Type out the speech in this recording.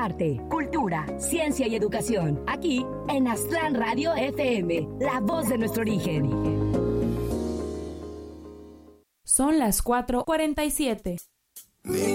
arte, cultura, ciencia y educación. Aquí en Aztlán Radio FM, la voz de nuestro origen. Son las 4:47.